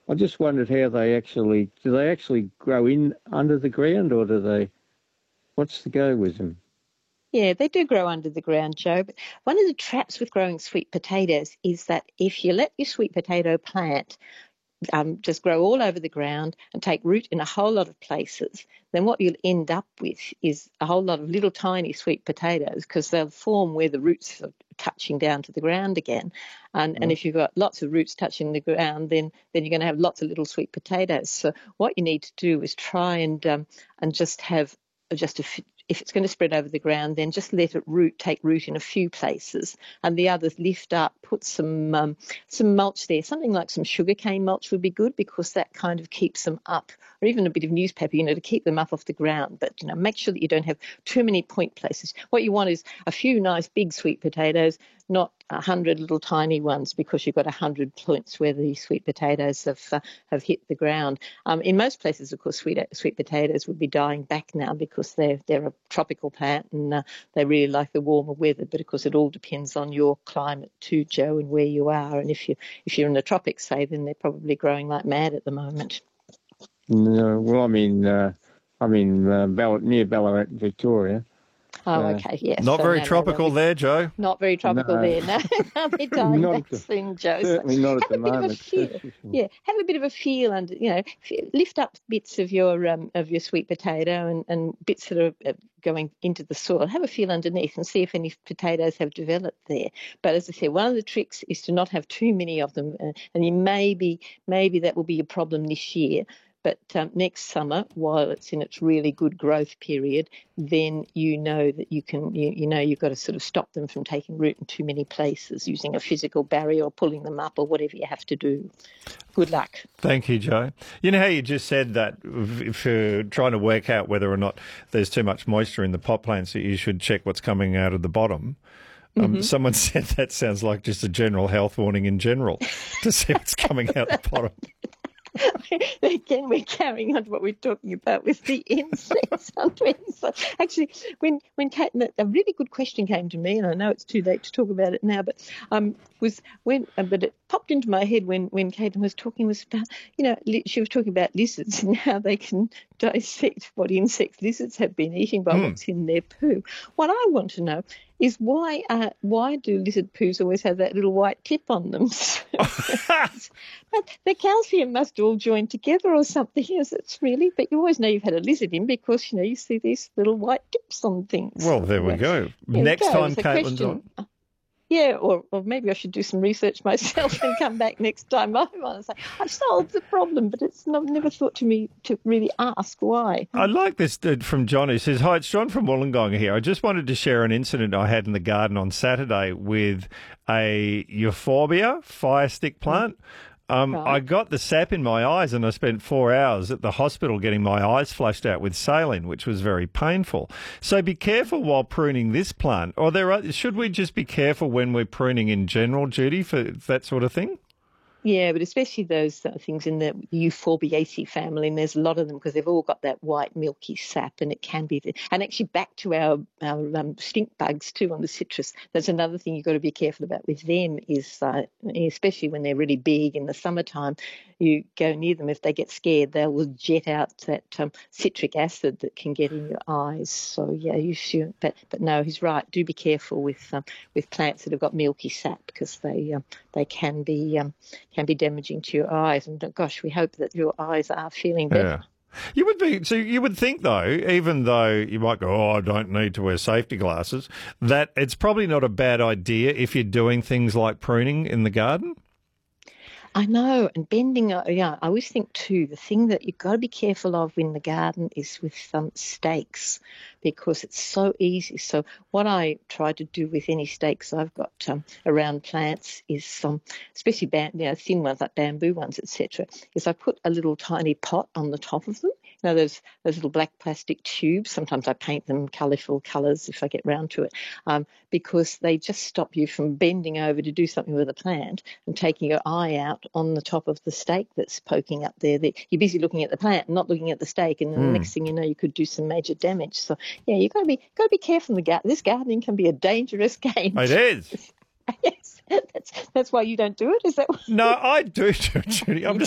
I just wondered how do they actually grow in under the ground, or what's the go with them? Yeah, they do grow under the ground, Joe. But one of the traps with growing sweet potatoes is that if you let your sweet potato plant just grow all over the ground and take root in a whole lot of places, then what you'll end up with is a whole lot of little tiny sweet potatoes, because they'll form where the roots are touching down to the ground again. And if you've got lots of roots touching the ground, then you're going to have lots of little sweet potatoes. So what you need to do is try and just have just if it's going to spread over the ground, then just let it take root in a few places, and the others lift up. Put some mulch there. Something like some sugarcane mulch would be good, because that kind of keeps them up, or even a bit of newspaper, to keep them up off the ground. But make sure that you don't have too many point places. What you want is a few nice big sweet potatoes, not 100 little tiny ones, because you've got 100 points where the sweet potatoes have hit the ground. In most places, of course, sweet potatoes would be dying back now, because they're a tropical plant, and they really like the warmer weather. But of course, it all depends on your climate too, Joe, and where you are. And if you're in the tropics, say, then they're probably growing like mad at the moment. No, well, near Ballarat, Victoria. Oh, okay, yes. Not very tropical there, Joe. Not very tropical there, no. They're dying back soon, Joe. Certainly not at the moment. Have a bit of a feel, and lift up bits of your sweet potato and bits that are going into the soil. Have a feel underneath and see if any potatoes have developed there. But as I said, one of the tricks is to not have too many of them, and maybe that will be a problem this year. But next summer, while it's in its really good growth period, then that you've got to sort of stop them from taking root in too many places, using a physical barrier or pulling them up or whatever you have to do. Good luck. Thank you, Joe. You know how you just said that if you're trying to work out whether or not there's too much moisture in the pot plants, that you should check what's coming out of the bottom. Someone said that sounds like just a general health warning in general, to see what's coming out the bottom. Again, we're carrying on to what we're talking about with the insects. Actually, when Kate, a really good question came to me, and I know it's too late to talk about it now, but it popped into my head when Caitlin was talking, was about, she was talking about lizards and how they can dissect what insects lizards have been eating by what's in their poo. What I want to know is why do lizard poos always have that little white tip on them? The calcium must all join together or something. But you always know you've had a lizard in, because you see these little white tips on things. Well, there we go. Next time Caitlin's on. Yeah, or maybe I should do some research myself and come back next time I'm on and say, I've solved the problem, but I've never thought to really ask why. I like this from John, who says, hi, it's John from Wollongong here. I just wanted to share an incident I had in the garden on Saturday with a euphorbia fire stick plant. I got the sap in my eyes, and I spent 4 hours at the hospital getting my eyes flushed out with saline, which was very painful. So be careful while pruning this plant. Or should we just be careful when we're pruning in general, Judy, for that sort of thing? Yeah, but especially those things in the Euphorbiaceae family, and there's a lot of them because they've all got that white milky sap, and it can be. And actually, back to our stink bugs too on the citrus. That's another thing you've got to be careful about with them is, especially when they're really big in the summertime, you go near them, if they get scared, they will jet out that citric acid that can get in your eyes. So yeah, you should. But no, he's right. Do be careful with plants that have got milky sap, because they can be damaging to your eyes. And gosh, we hope that your eyes are feeling better. Yeah. You would think, though, even though you might go, I don't need to wear safety glasses, that it's probably not a bad idea if you're doing things like pruning in the garden. I know, and bending, I always think too, the thing that you've got to be careful of in the garden is with stakes, because it's so easy. So what I try to do with any stakes I've got around plants is, especially thin ones like bamboo ones, etc., is I put a little tiny pot on the top of them. Those little black plastic tubes. Sometimes I paint them colourful colours if I get round to it, because they just stop you from bending over to do something with a plant and taking your eye out on the top of the stake that's poking up there. You're busy looking at the plant, not looking at the stake, and then the next thing you know, you could do some major damage. So yeah, you've got to be careful in the garden. This gardening can be a dangerous game. It is. Yes. That's why you don't do it, is that why? No, I do, Judy. I'm